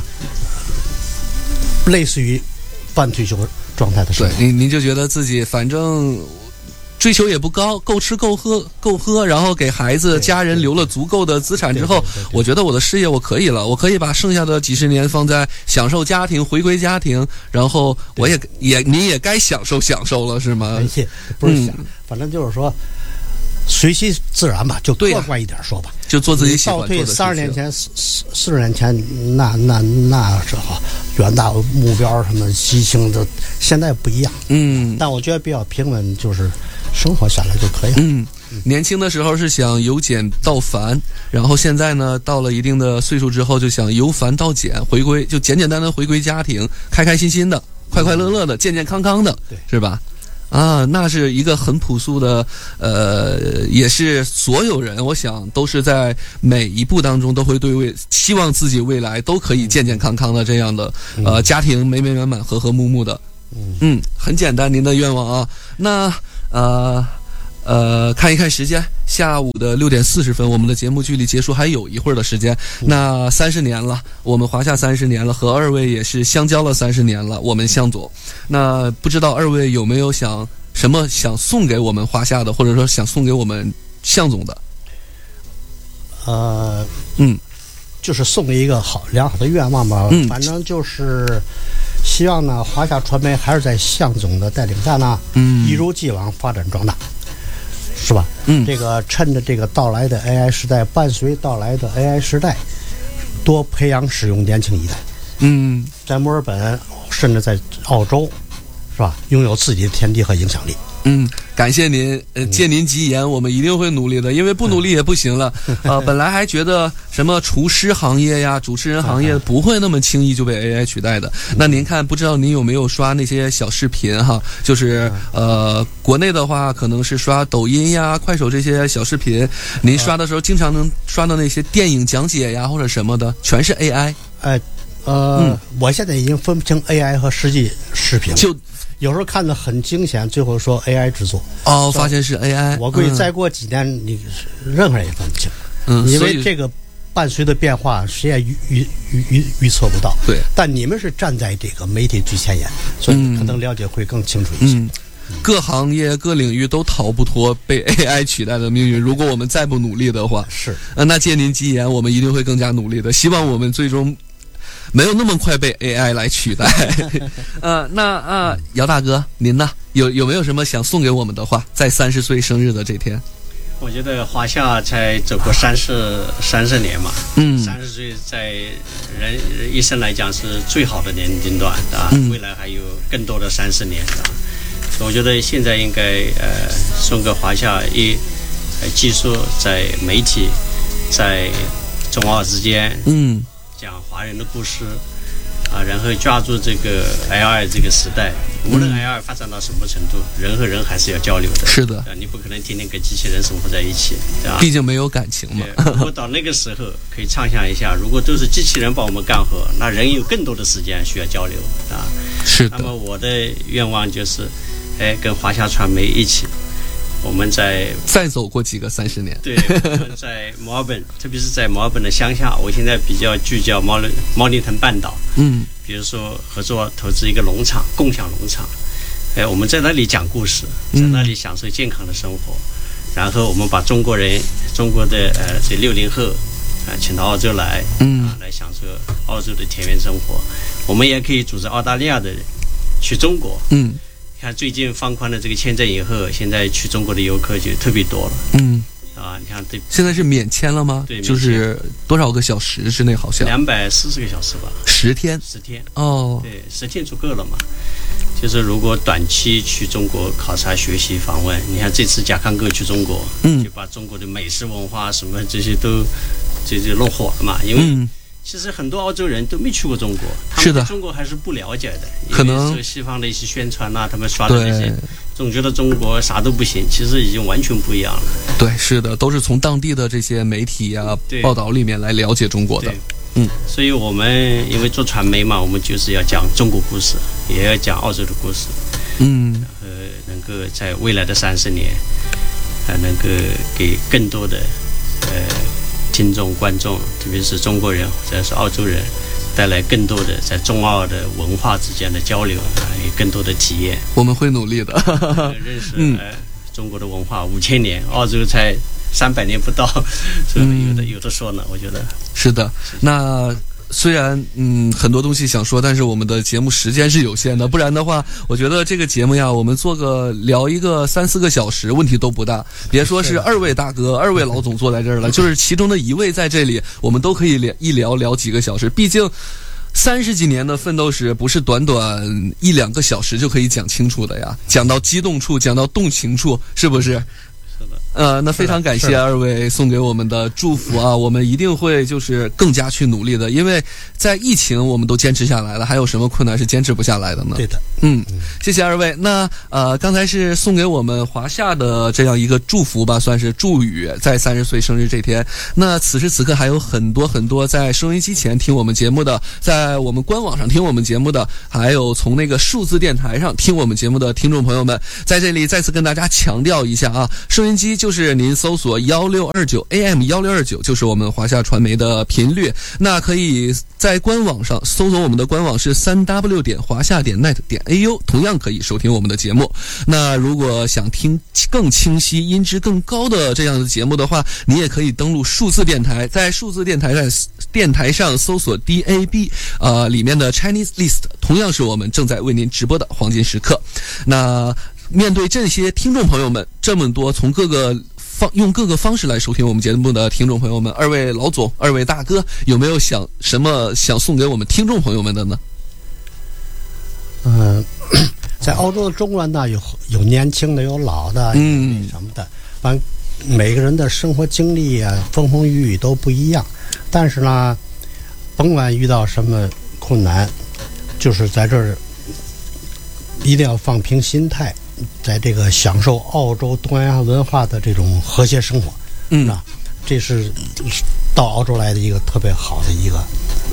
类似于半退休状态的生活， 对，您您就觉得自己反正追求也不高，够吃够喝够喝，然后给孩子家人留了足够的资产之后，我觉得我的事业我可以了，我可以把剩下的几十年放在享受家庭，回归家庭，然后我也也您也该享受享受了，是吗？ 不是想、嗯，反正就是说。随其自然吧，就客观一点说吧， 就做自己喜欢做的事情。 倒退三十年前、四四十年前，那那那是好远大目标什么激情的，现在不一样。嗯，但我觉得比较平稳，就是生活下来就可以了。 嗯，年轻的时候是想由简到繁，然后现在呢，到了一定的岁数之后，就想由繁到简，回归就简简单单回归家庭，开开心心的，快快乐乐的，健健康康的，对，是吧？啊，那是一个很朴素的，呃，也是所有人，我想都是在每一步当中都会对未希望自己未来都可以健健康康的这样的，呃，家庭美美满满、和和睦睦的。嗯，很简单，您的愿望啊。那呃呃，看一看时间，下午的六点四十分，我们的节目距离结束还有一会儿的时间。那三十年了，我们华夏三十年了，和二位也是相交了三十年了。我们向左，那不知道二位有没有想什么想送给我们华夏的，或者说想送给我们向总的？ 呃，嗯，就是送一个好良好的愿望吧。嗯，反正就是希望呢，华夏传媒还是在向总的带领下呢，嗯，一如既往发展壮大。是吧？嗯，这个趁着这个到来的 A I 时代，伴随到来的 A I 时代，多培养使用年轻一代。嗯，在墨尔本，甚至在澳洲，是吧？拥有自己的天地和影响力。 嗯，感谢您，呃，借您吉言，我们一定会努力的，因为不努力也不行了。呃，本来还觉得什么厨师行业呀、主持人行业不会那么轻易就被 A I 取代的。那您看，不知道您有没有刷那些小视频哈？就是呃，国内的话可能是刷抖音呀、快手这些小视频，您刷的时候经常能刷到那些电影讲解呀或者什么的，全是 A I。 哎，呃，嗯、我现在已经分不清 A I 和实际视频了。 就有时候看得很惊险，最后说 A I 制作， 哦，发现是 A I。 我估计再过几年，你任何人也分不清， 嗯， 因为这个伴随的变化，谁也预预预预预测不到。 对， 但你们是站在这个媒体最前沿，所以可能了解会更清楚一些。 嗯嗯、各行业、各领域都逃不脱被 A I 取代的命运。如果我们再不努力的话， 是， 呃，那借您吉言，我们一定会更加努力的。希望我们最终没有那么快被 A I 来取代。呃，那啊，姚大哥，您呢？有有没有什么想送给我们的话？在三十岁生日的这天， 我觉得华夏才走过三十三十年嘛， 嗯， 三十岁在人一生来讲是最好的年龄段啊，嗯、未来还有更多的三十年啊。我觉得现在应该呃送给华夏一，呃，技术在媒体，在中澳之间， 嗯。 讲华人的故事啊，然后抓住这个 A I 这个时代，无论 A I 发展到什么程度，嗯、人和人还是要交流的。 是的， 啊、你不可能天天跟机器人生活在一起，对吧？ 毕竟没有感情嘛。 如果到那个时候，可以畅想一下，如果都是机器人帮我们干活，那人有更多的时间需要交流啊。 是的。 那么我的愿望就是，哎，跟华夏传媒一起。我们在再走过几个三十年， 对，我们在墨尔本，特别是在墨尔本的乡下，我现在比较聚焦毛毛里腾半岛， 嗯， 比如说合作投资一个农场，共享农场，哎，我们在那里讲故事，在那里享受健康的生活，嗯、然后我们把中国人，中国的呃这六零后啊、呃、请到澳洲来， 嗯、 啊，来享受澳洲的田园生活，我们也可以组织澳大利亚的人去中国， 嗯。 看最近放宽了这个签证以后，现在去中国的游客就特别多了。 嗯， 啊，你看这现在是免签了吗？ 对， 就是多少个小时之内好像两百四十个小时吧。 十天。 十天。 哦。 对，十天足够了嘛？就是如果短期去中国考察、学习、访问，你看这次贾康哥去中国， 嗯， 就把中国的美食文化什么这些都这就弄火了嘛，因为。嗯其实很多澳洲人都没去过中国，他们对中国还是不了解的。 可能受西方的一些宣传呐、啊，他们刷的那些，总觉得中国啥都不行，其实已经完全不一样了。 对，是的，都是从当地的这些媒体啊报道里面来了解中国的。嗯， 所以我们因为做传媒嘛，我们就是要讲中国故事，也要讲澳洲的故事。 嗯， 然后能够在未来的三十年，还能够给更多的呃。听众、观众，特别是中国人或者是澳洲人，带来更多的在中澳的文化之间的交流，啊，有更多的体验。 我们会努力的。 认识、嗯、呃中国的文化五千年，澳洲才三百年不到，所以有的、嗯、有的说呢，我觉得是的。那。虽然嗯很多东西想说，但是我们的节目时间是有限的，不然的话，我觉得这个节目呀，我们做个聊一个三四个小时，问题都不大。别说是二位大哥、二位老总坐在这儿了，就是其中的一位在这里，我们都可以聊一聊聊几个小时。毕竟三十几年的奋斗史，不是短短一两个小时就可以讲清楚的呀。讲到激动处，讲到动情处，是不是？呃，那非常感谢二位送给我们的祝福啊！我们一定会就是更加去努力的，因为在疫情我们都坚持下来了，还有什么困难是坚持不下来的呢？ 对的， 嗯，谢谢二位。那呃，刚才是送给我们华夏的这样一个祝福吧，算是祝语，在三十岁生日这天。那此时此刻还有很多很多在收音机前听我们节目的，在我们官网上听我们节目的，还有从那个数字电台上听我们节目的听众朋友们，在这里再次跟大家强调一下啊，收音机就是您搜索幺六二九 A M 幺六二九，就是我们华夏传媒的频率。那可以在官网上搜索我们的官网是三 W 点华夏点 net 点 A U， 同样可以收听我们的节目。那如果想听更清晰、音质更高的这样的节目的话，你也可以登录数字电台，在数字电台在电台上搜索 D A B， 呃，里面的 Chinese List 同样是我们正在为您直播的黄金时刻。那面对这些听众朋友们，这么多从各个方用各个方式来收听我们节目的听众朋友们，二位老总、二位大哥，有没有想什么想送给我们听众朋友们的呢？ 嗯、呃， 在澳洲的中国人呢，有有年轻的，有老的，嗯，什么的，反正每个人的生活经历啊，风风雨雨都不一样。但是呢，甭管遇到什么困难，就是在这儿一定要放平心态，在这个享受澳洲东亚文化的这种和谐生活。嗯啊，这是到澳洲来的一个特别好的一个，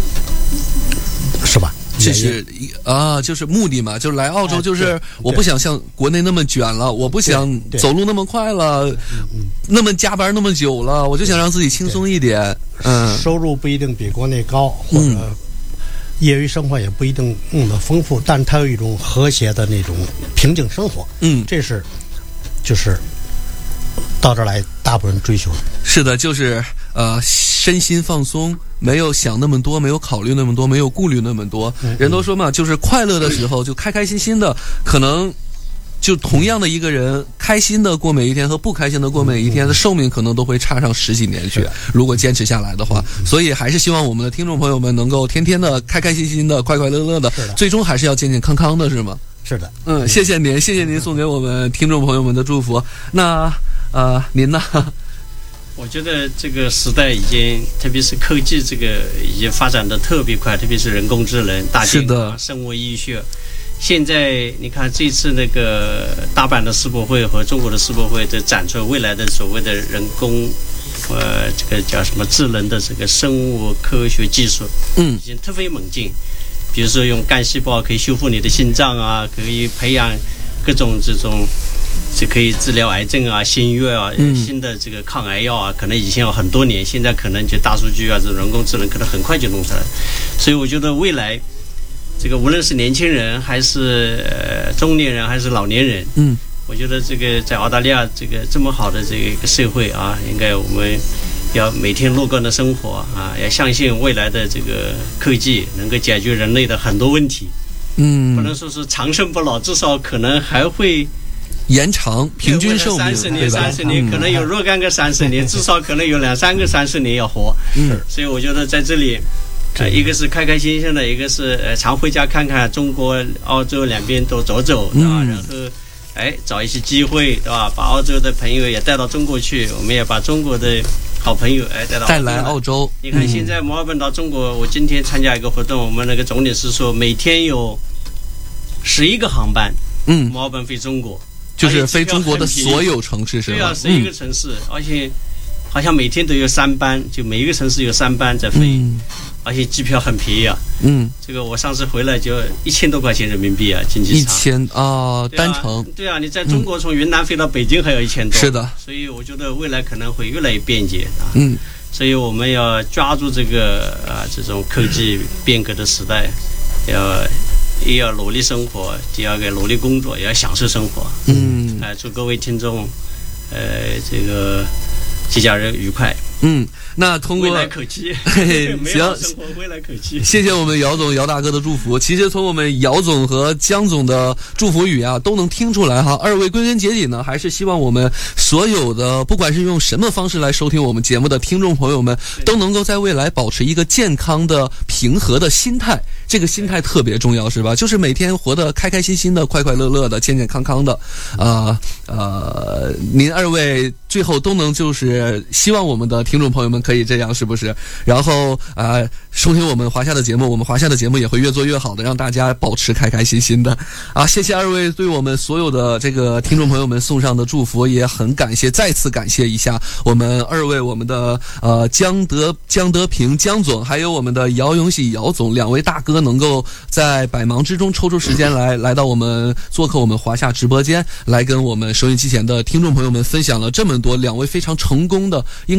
是吧？ 这是啊，就是目的嘛，就是来澳洲，就是我不想像国内那么卷了，我不想走路那么快了，那么加班那么久了，我就想让自己轻松一点。嗯， 收入不一定比国内高，或者业余生活也不一定那么丰富，但它有一种和谐的那种平静生活。嗯，这是就是到这儿来大部分人追求的。 是的，就是呃身心放松，没有想那么多，没有考虑那么多，没有顾虑那么多。人都说嘛，就是快乐的时候就开开心心的，可能就同样的一个人，开心的过每一天和不开心的过每一天的寿命可能都会差上十几年去，如果坚持下来的话。所以还是希望我们的听众朋友们能够天天的开开心心的，快快乐乐的，最终还是要健健康康的，是吗？ 是的。 嗯，谢谢您，谢谢您送给我们听众朋友们的祝福。那呃，您呢？ 我觉得这个时代已经，特别是科技这个已经发展的特别快，特别是人工智能、大健康、生物医学。现在你看这次那个大阪的世博会和中国的世博会，这展出未来的所谓的人工，呃，这个叫什么智能的这个生物科学技术，嗯，已经突飞猛进。比如说用干细胞可以修复你的心脏啊，可以培养各种这种。是可以治疗癌症啊、新药啊、嗯、新的这个抗癌药啊，可能以前要很多年，现在可能就大数据啊，这种人工智能可能很快就弄出来。所以我觉得未来，这个无论是年轻人还是、呃、中年人还是老年人，嗯，我觉得这个在澳大利亚这个这么好的这个一个社会啊，应该我们要每天乐观的生活啊，要相信未来的这个科技能够解决人类的很多问题。嗯，不能说是长生不老，至少可能还会。 延长平均寿命， 三十年，三十年，可能有若干个三十年，至少可能有两三个三十年要活。嗯，所以我觉得在这里，呃，一个是开开心心的，一个是呃常回家看看中国、澳洲两边都走走，对吧？然后，哎，找一些机会，对吧？把澳洲的朋友也带到中国去，我们也把中国的好朋友哎带到带来澳洲。 你看现在墨尔本到中国，我今天参加一个活动，我们那个总领事说每天有十一个航班，嗯，墨尔本飞中国。 就是飞中国的所有城市是吧？ 对啊，十一个城市，而且好像每天都有三班，就每一个城市有三班在飞，嗯、而且机票很便宜啊。嗯，这个我上次回来就一千多块钱人民币啊，经济舱。 一千啊，单程。 对啊，你在中国从云南飞到北京还要一千多。 是的。 所以我觉得未来可能会越来越便捷啊。嗯。所以我们要抓住这个啊这种科技变革的时代，要。也要努力生活，第二个努力工作，也要享受生活。嗯，哎、呃，祝各位听众，呃，这个节假日愉快。 嗯，那通过未来可期，美好生活未来可期。 谢谢我们姚总、姚大哥的祝福。其实从我们姚总和江总的祝福语啊，都能听出来哈。二位归根结底呢，还是希望我们所有的，不管是用什么方式来收听我们节目的听众朋友们，都能够在未来保持一个健康的、平和的心态。这个心态特别重要，是吧？就是每天活得开开心心的、快快乐乐的、健健康康的。呃呃，您二位最后都能就是希望我们的听众朋友们可以这样，是不是？然后啊、呃，收听我们华夏的节目，我们华夏的节目也会越做越好的，让大家保持开开心心的。啊，谢谢二位对我们所有的这个听众朋友们送上的祝福，也很感谢，再次感谢一下我们二位，我们的呃江德江德平江总，还有我们的姚永喜姚总，两位大哥能够在百忙之中抽出时间来来到我们做客我们华夏直播间，来跟我们收音机前的听众朋友们分享了这么多两位非常成功的。